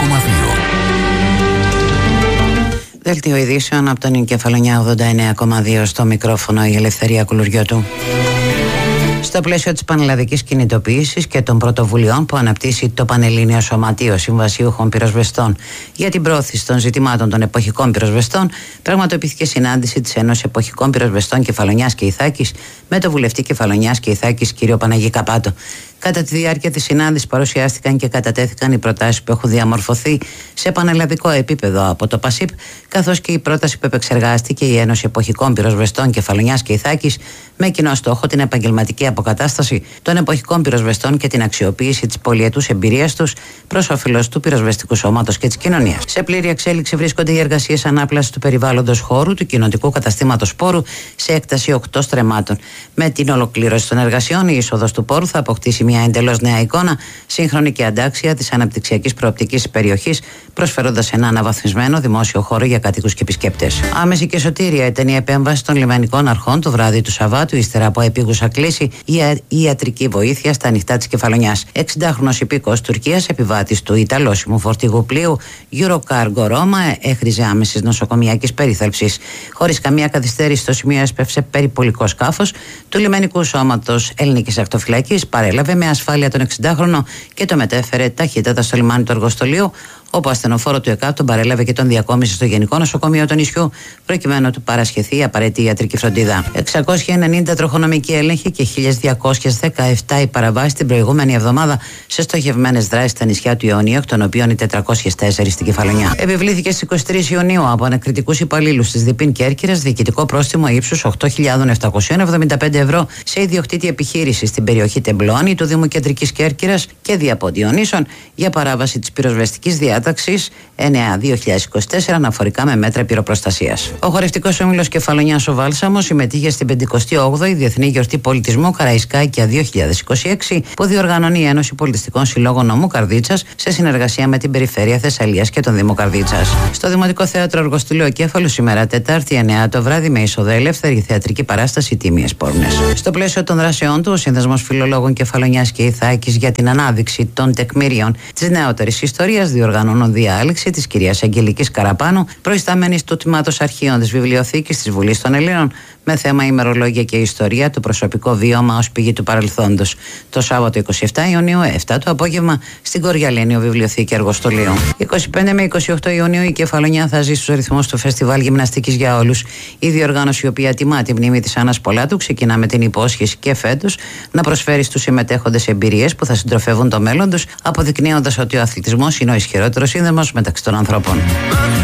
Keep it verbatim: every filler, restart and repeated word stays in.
κόμμα δύο. Δελτίο ειδήσεων από τον Κεφαλονιά ογδόντα εννέα κόμμα δύο, στο μικρόφωνο η Ελευθερία Κουλουριώτου. Στο πλαίσιο της πανελλαδικής κινητοποίησης και των πρωτοβουλειών που αναπτύσσει το Πανελλήνιο Σωματείο Συμβασιούχων Πυροσβεστών για την πρόθεση των ζητημάτων των εποχικών πυροσβεστών, πραγματοποιήθηκε συνάντηση της Ένωσης Εποχικών Πυροσβεστών Κεφαλονιάς και Ιθάκης με το βουλευτή Κεφαλονιάς και Ιθάκης κ. Παναγί Καπάτο. Κατά τη διάρκεια της συνάντησης παρουσιάστηκαν και κατατέθηκαν οι προτάσεις που έχουν διαμορφωθεί σε πανελλαδικό επίπεδο από το ΠΑΣΥΠ, καθώς και η πρόταση που επεξεργάστηκε η Ένωση Εποχικών Πυροσβεστών Κεφαλονιάς και Ιθάκης με κοινό στόχο την επαγγελματική αποκατάσταση των εποχικών πυροσβεστών και την αξιοποίηση της πολυετούς εμπειρίας τους προς όφελος του πυροσβεστικού σώματος και της κοινωνίας. Σε πλήρη εξέλιξη βρίσκονται οι εργασίες ανάπλασης του περιβάλλοντος χώρου του κοινοτικού καταστήματος Πόρου σε έκταση οκτώ στρεμμάτων. Με την ολοκλήρωση των εργασιών, η είσοδος του Πόρου θα αποκτήσει μια εντελώς νέα εικόνα, σύγχρονη και αντάξια της αναπτυξιακής προοπτικής της περιοχής, προσφέροντας ένα αναβαθμισμένο δημόσιο χώρο για κατοίκους και επισκέπτες. Άμεση και σωτήρια ήταν η επέμβαση των λιμενικών αρχών το βράδυ του Σαββάτου, ύστερα από επίγουσα κλίση η ιατρική βοήθεια στα ανοιχτά της Κεφαλονιάς. εξηντάχρονος υπήκοος Τουρκίας, επιβάτης του ιταλόσιμου φορτηγού πλοίου Eurocargo Roma, έχριζε άμεσης νοσοκομιακής περίθαλψης. Χωρίς καμία καθυστέρηση, στο σημείο έσπευσε περιπολικό σκάφος του λιμενικού σώματος Ελληνικής Ακτοφυλακής, παρέλαβε με ασφάλεια τον εξηντάχρονο και το μετέφερε ταχύτατα στο λιμάνι του Αργοστολίου, όπου ασθενοφόρο του ΕΚΑΠ τον παρέλαβε και τον διακόμισε στο Γενικό Νοσοκομείο του νησιού, προκειμένου να του παρασχεθεί η απαραίτητη ιατρική φροντίδα. εξακόσιοι ενενήντα τροχονομικοί έλεγχοι και χίλιες διακόσιες δεκαεπτά οι παραβάσεις την προηγούμενη εβδομάδα σε στοχευμένες δράσεις στα νησιά του Ιωνίου, εκ των οποίων οι τετρακόσιες τέσσερα στην Κεφαλονιά. Επιβλήθηκε στις είκοσι τρεις Ιουνίου από ανακριτικούς υπαλλήλους της ΔΠΗΝ Κέρκυρας διοικητικό πρόστιμο ύψους οκτώ χιλιάδες επτακόσια εβδομήντα πέντε ευρώ σε ιδιοκτήτη επιχείρηση στην περιοχή Τεμπλώνη του Δήμου Κεντρικής Κέρκυρας και Διαποντιονίσων για παράβαση της πυροσβεστικής διάταξης εννέα δύο χιλιάδες είκοσι τέσσερα αναφορικά με μέτρα πυροπροστασίας. Ο χορευτικός όμιλος Κεφαλονιάς ο Βάλσαμος συμμετείχε στην πενηκοστή όγδοη Διεθνή Γιορτή Πολιτισμού Καραϊσκάκια δύο χιλιάδες είκοσι έξι που διοργανώνει η Ένωση Πολιτιστικών Συλλόγων Νομού Καρδίτσας σε συνεργασία με την Περιφέρεια Θεσσαλίας και τον Δήμο Καρδίτσας. Στο Δημοτικό Θέατρο Αργοστηλίου Κέφαλου σήμερα Τετάρτη εννέα το βράδυ με εισοδέλευθερη θεατρική παράσταση Τίμιες Πόρνες. Στο πλαίσιο των δράσεών του, ο Σύνδεσμος Φιλολόγων Κεφαλονιάς και Ιθάκης για την ανάδειξη των τεκμήριων της νεότερης ιστορίας διοργανώνουν διάλεξη της κυρίας Αγγελικής Καραπάνου, προϊστάμενης του Τμήματος Αρχείων της Βιβλιοθήκης της Βουλής των Ελλήνων, με θέμα ημερολόγια και ιστορία, το προσωπικό βίωμα ως πηγή του παρελθόντος. Το Σάββατο είκοσι επτά Ιουνίου, επτά το απόγευμα, στην Κοριαλένιο Βιβλιοθήκη Αργοστολίου. είκοσι πέντε με είκοσι οκτώ Ιουνίου η Κεφαλονιά θα ζει στους ρυθμούς του Φεστιβάλ Γυμναστικής για Όλους. Η διοργάνωση, η οποία τιμά τη μνήμη της Άννας Πολάτου, ξεκινά με την υπόσχεση και φέτος να προσφέρει στους συμμετέχοντες εμπειρίες που θα συντροφεύουν το μέλλον τους, αποδεικνύοντας ότι ο αθλητισμός είναι ο ισχυρότερος σύνδεσμος μεταξύ των ανθρώπων.